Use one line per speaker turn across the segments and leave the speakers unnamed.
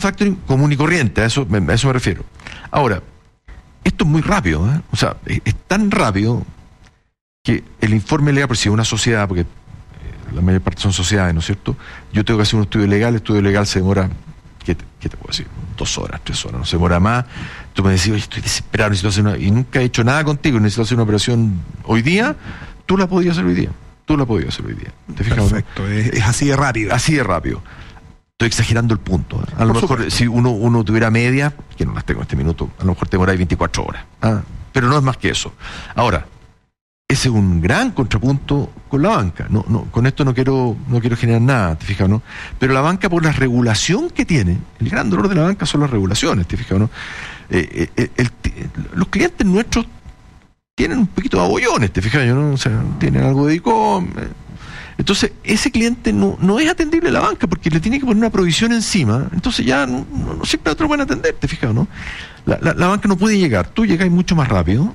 factoring común y corriente, a eso me refiero. Ahora, esto es muy rápido, ¿eh? O sea, es tan rápido que el informe legal, por si es una sociedad, porque la mayor parte son sociedades, ¿no es cierto? Yo tengo que hacer un estudio legal, el estudio legal se demora, ¿qué te puedo decir? 2 horas, 3 horas, no se demora más. Tú me decís, oye, estoy desesperado, necesito hacer una, y nunca he hecho nada contigo, necesito hacer una operación hoy día, tú la podías hacer hoy día. ¿Te fijas?
Perfecto, ¿no? Es así de rápido.
Así de rápido. Estoy exagerando el punto. A lo mejor si uno tuviera media, que no las tengo en este minuto, a lo mejor te demoráis 24 horas. Pero no es más que eso. Ahora, ese es un gran contrapunto con la banca. No, con esto no quiero generar nada, ¿te fijas, no? Pero la banca, por la regulación que tiene, el gran dolor de la banca son las regulaciones, ¿te fijas, no? Los clientes nuestros tienen un poquito de abollones, ¿te fijas, no? O sea, tienen algo de ICOM. Entonces, ese cliente no es atendible a la banca porque le tiene que poner una provisión encima. Entonces ya no siempre otros van a atender, ¿te fijas, no? La banca no puede llegar. Tú llegas mucho más rápido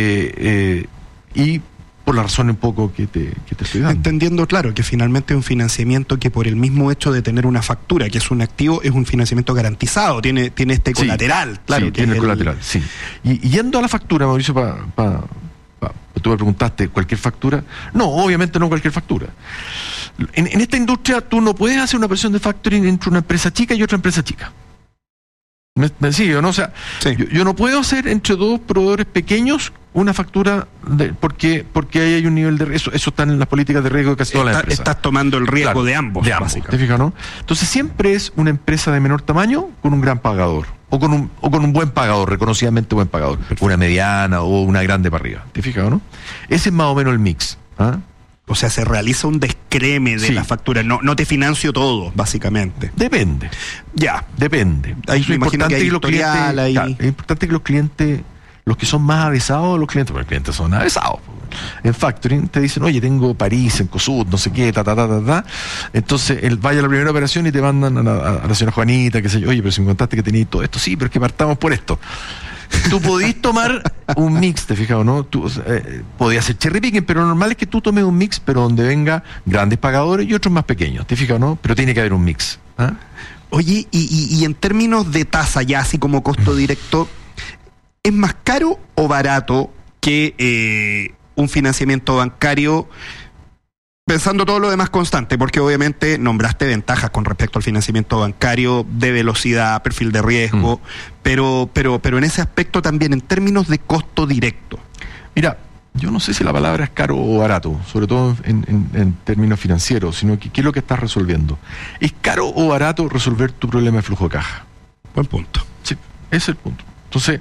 y por la razón un poco que te estoy dando.
Entendiendo, claro, que finalmente es un financiamiento que por el mismo hecho de tener una factura, que es un activo, es un financiamiento garantizado, tiene este colateral. Claro,
sí, tiene el colateral, sí. Y yendo a la factura, Mauricio, tú me preguntaste, ¿cualquier factura? No, obviamente no cualquier factura. En esta industria tú no puedes hacer una operación de factoring entre una empresa chica y otra empresa chica. ¿Me sigue o no? O sea, sí. yo no puedo hacer entre dos proveedores pequeños una factura porque ahí hay un nivel de riesgo. Eso está en las políticas de riesgo de casi todas las empresas.
Estás tomando el riesgo, claro, de ambos,
¿te fijas, no? Entonces siempre es una empresa de menor tamaño con un gran pagador o con un buen pagador, reconocidamente buen pagador. Perfecto. Una mediana o una grande para arriba, ¿te fijas, no? Ese es más o menos el mix.
O sea, se realiza un descreme de la factura. No te financio todo, básicamente.
Depende.
Ya.
Depende.
Es importante que
es importante que los clientes, los que son más avesados, porque los clientes son avesados. En factoring te dicen, oye, tengo París, en COSUD, no sé qué, Entonces, él vaya a la primera operación y te mandan a la señora Juanita, que sé yo, oye, pero si me contaste que tenías todo esto, sí, pero es que partamos por esto. Tú podís tomar un mix, ¿te fijas o no? Tú podías hacer cherry picking, pero lo normal es que tú tomes un mix, pero donde venga grandes pagadores y otros más pequeños, ¿te fijas o no? Pero tiene que haber un mix.
Oye, y en términos de tasa, ya así como costo directo, ¿es más caro o barato que un financiamiento bancario? Pensando todo lo demás constante, porque obviamente nombraste ventajas con respecto al financiamiento bancario, de velocidad, perfil de riesgo, pero en ese aspecto también, en términos de costo directo.
Mira, yo no sé si la palabra es caro o barato, sobre todo en términos financieros, sino que ¿qué es lo que estás resolviendo? ¿Es caro o barato resolver tu problema de flujo de caja?
Buen punto.
Sí, ese es el punto. Entonces,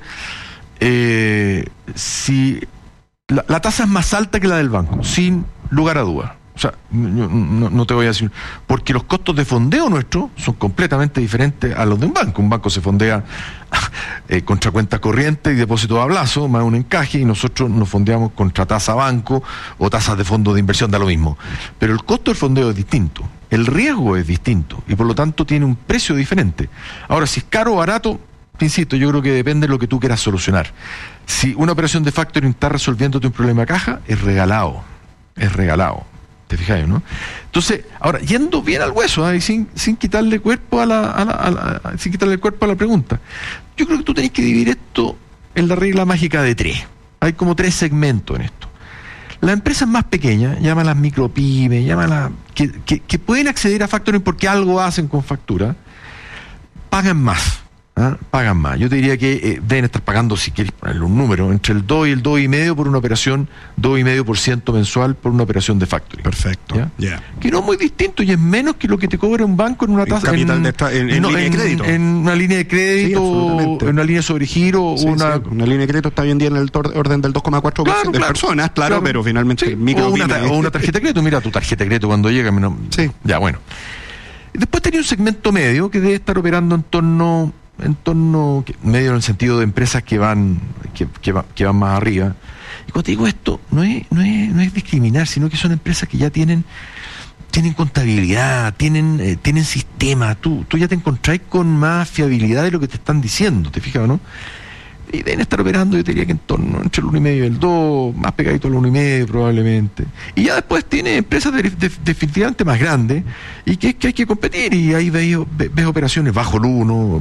si la tasa es más alta que la del banco, sin lugar a dudas. O sea, no te voy a decir, porque los costos de fondeo nuestros son completamente diferentes a los de un banco. Un banco se fondea contra cuenta corriente y depósito a plazo, más un encaje, y nosotros nos fondeamos contra tasa banco o tasas de fondo de inversión, da lo mismo. Pero el costo del fondeo es distinto, el riesgo es distinto, y por lo tanto tiene un precio diferente. Ahora, si es caro o barato, te insisto, yo creo que depende de lo que tú quieras solucionar. Si una operación de factoring está resolviéndote un problema de caja, es regalado. ¿Te fijáis, no? Entonces, ahora, yendo bien al hueso, y sin quitarle cuerpo sin quitarle el cuerpo a la pregunta, yo creo que tú tenés que dividir esto en la regla mágica de 3. Hay como 3 segmentos en esto. Las empresas más pequeñas, llámalas micropymes, llámalas que pueden acceder a factoring porque algo hacen con factura, pagan más. Pagan más. Yo te diría que deben estar pagando, si quieres ponerle un número, entre el 2 y el 2,5% por una operación, 2,5% mensual por una operación de factoring.
Perfecto.
¿Ya? Que no es muy distinto y es menos que lo que te cobra un banco en una tasa
en línea de crédito.
En una línea de crédito, en una línea de sobregiro, una línea de crédito está hoy en día en el orden del 2,4% de personas, claro, pero finalmente o una tarjeta de crédito. Mira tu tarjeta de crédito cuando llega. Ya, bueno. Después tenía un segmento medio que debe estar operando en torno medio en el sentido de empresas que van más arriba. Y cuando te digo esto, no es discriminar, sino que son empresas que ya tienen contabilidad, tienen sistema. Tú ya te encontrás con más fiabilidad de lo que te están diciendo, ¿te fijas o no? Y deben estar operando, yo te diría que en torno entre el 1,5 y el 2, más pegadito al 1,5 probablemente. Y ya después tiene empresas definitivamente más grandes y que hay que competir, y ahí ves operaciones bajo el 1,